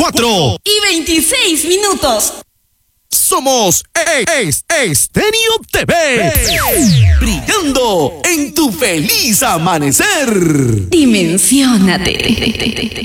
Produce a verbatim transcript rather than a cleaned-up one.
cuatro y veintiséis minutos. Somos es Estéreo T V, brillando en tu feliz amanecer. Dimensiónate.